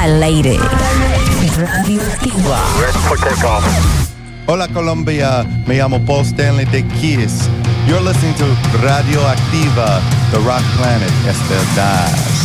al aire. Radioactiva. Hola Colombia, me llamo Paul Stanley de Kiss. You're listening to Radioactiva, the rock planet es verdad.